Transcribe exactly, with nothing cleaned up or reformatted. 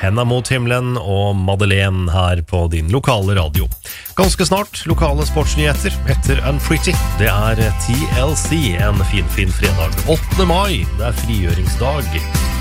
Henda mot himmelen og Madeleine her på din lokale radio. Ganske snart lokale sportsnyheter etter Unpretty. Det er T L C, en fin, fin fredag. åttende mai, det er frigjøringsdag.